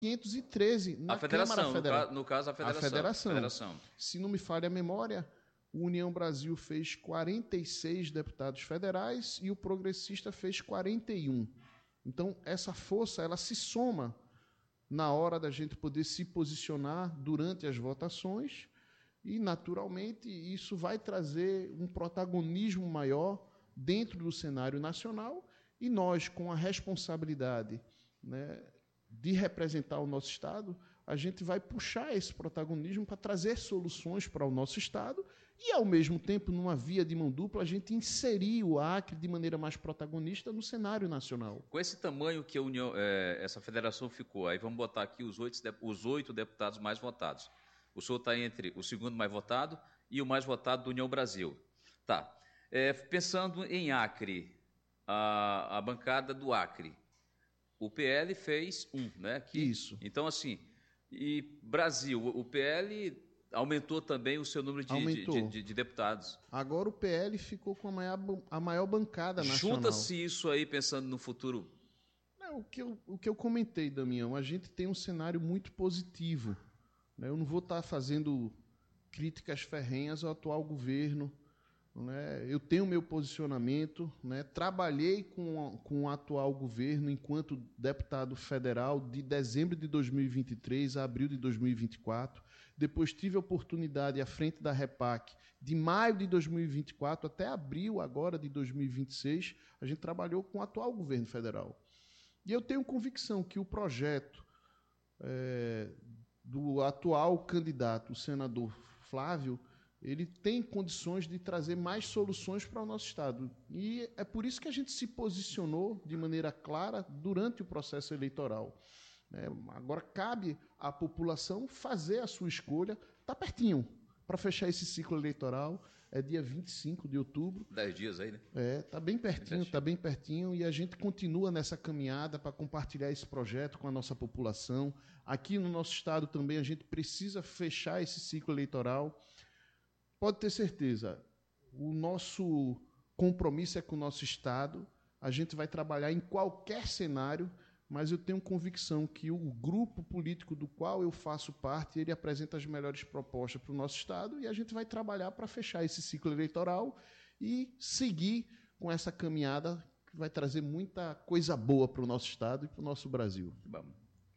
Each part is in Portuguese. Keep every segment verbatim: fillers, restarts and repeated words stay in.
quinhentos e treze na a federação, Câmara Federal. No caso, a federação. A federação. federação. Se não me falha a memória, o União Brasil fez quarenta e seis deputados federais e o Progressista fez quarenta e um. Então, essa força ela se soma na hora da gente poder se posicionar durante as votações e, naturalmente, isso vai trazer um protagonismo maior dentro do cenário nacional e nós, com a responsabilidade, né, de representar o nosso Estado, a gente vai puxar esse protagonismo para trazer soluções para o nosso Estado e, ao mesmo tempo, numa via de mão dupla, a gente inserir o Acre de maneira mais protagonista no cenário nacional. Com esse tamanho que a União, é, essa federação ficou, aí vamos botar aqui os oito, os oito deputados mais votados. O senhor está entre o segundo mais votado e o mais votado do União Brasil. Tá. É, pensando em Acre, a, a bancada do Acre, o P L fez um, né? Que, Isso. Então, assim, e Brasil, o P L aumentou também o seu número de, de, de, de deputados. Agora o P L ficou com a maior, a maior bancada nacional. Junta-se isso aí, pensando no futuro. Não, o, que eu, o que eu comentei, Damião, a gente tem um cenário muito positivo. Né? Eu não vou estar fazendo críticas ferrenhas ao atual governo. Né? Eu tenho meu posicionamento, né? Trabalhei com, com o atual governo enquanto deputado federal de dezembro de dois mil e vinte e três a abril de dois mil e vinte e quatro. Depois tive a oportunidade à frente da Repac de maio de dois mil e vinte e quatro até abril agora de dois mil e vinte e seis. A gente trabalhou com o atual governo federal. E eu tenho convicção que o projeto é, do atual candidato, o senador Flávio, ele tem condições de trazer mais soluções para o nosso Estado. E é por isso que a gente se posicionou de maneira clara durante o processo eleitoral. É, agora, cabe à população fazer a sua escolha. Está pertinho para fechar esse ciclo eleitoral. É dia vinte e cinco de outubro. Dez dias aí, né? É, está bem pertinho, está bem pertinho. E a gente continua nessa caminhada para compartilhar esse projeto com a nossa população. Aqui no nosso Estado também a gente precisa fechar esse ciclo eleitoral. Pode ter certeza, o nosso compromisso é com o nosso Estado, a gente vai trabalhar em qualquer cenário, mas eu tenho convicção que o grupo político do qual eu faço parte, ele apresenta as melhores propostas para o nosso Estado e a gente vai trabalhar para fechar esse ciclo eleitoral e seguir com essa caminhada que vai trazer muita coisa boa para o nosso Estado e para o nosso Brasil. Vamos.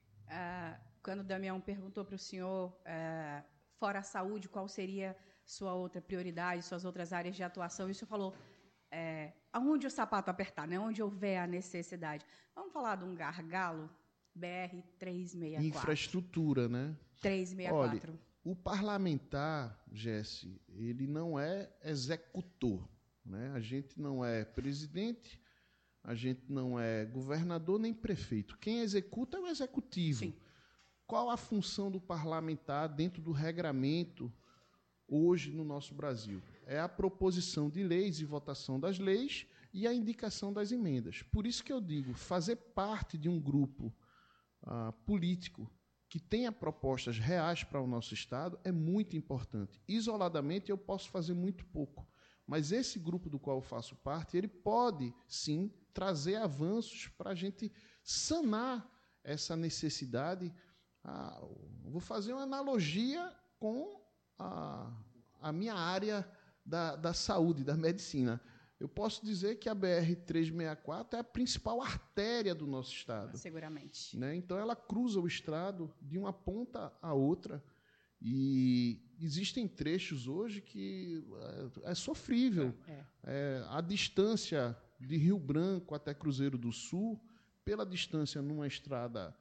Ah, quando o Damião perguntou para o senhor, ah, fora a saúde, qual seria sua outra prioridade, suas outras áreas de atuação, e o senhor falou é, aonde o sapato apertar, né? Onde houver a necessidade. Vamos falar de um gargalo? B R trezentos e sessenta e quatro. Infraestrutura, né? trezentos e sessenta e quatro. Olha, o parlamentar, Jesse, ele não é executor, né? A gente não é presidente, a gente não é governador nem prefeito. Quem executa é o executivo. Sim. Qual a função do parlamentar dentro do regramento hoje no nosso Brasil? É a proposição de leis e votação das leis e a indicação das emendas. Por isso que eu digo, fazer parte de um grupo ah, político que tenha propostas reais para o nosso Estado é muito importante. Isoladamente, eu posso fazer muito pouco, mas esse grupo do qual eu faço parte, ele pode, sim, trazer avanços para a gente sanar essa necessidade. Ah, vou fazer uma analogia com a, a minha área da, da saúde, da medicina. Eu posso dizer que a B R trezentos e sessenta e quatro é a principal artéria do nosso Estado. Seguramente. Né? Então, ela cruza o Estado de uma ponta a outra. E existem trechos hoje que é, é sofrível. É. É, a distância de Rio Branco até Cruzeiro do Sul, pela distância numa estrada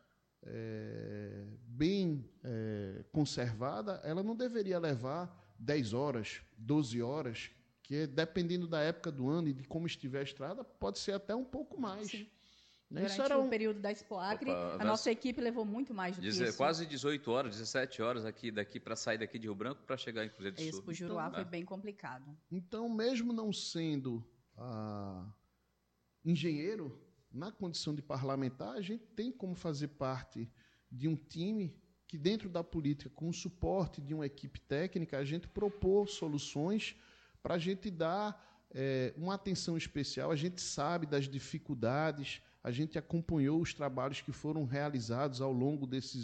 É, bem é, conservada, ela não deveria levar dez horas, doze horas, que dependendo da época do ano e de como estiver a estrada, pode ser até um pouco mais. Sim. Né? Durante Isso era o um... período da Expo Acre, Opa, a nós... nossa equipe levou muito mais do que Dizer, isso. quase dezoito horas, dezessete horas aqui, daqui para sair daqui de Rio Branco para chegar em Cruzeiro do Esse Sul. Expo Juruá Então, foi é. bem complicado. Então, mesmo não sendo ah, engenheiro, na condição de parlamentar, a gente tem como fazer parte de um time que, dentro da política, com o suporte de uma equipe técnica, a gente propôs soluções para a gente dar é, uma atenção especial. A gente sabe das dificuldades, a gente acompanhou os trabalhos que foram realizados ao longo desses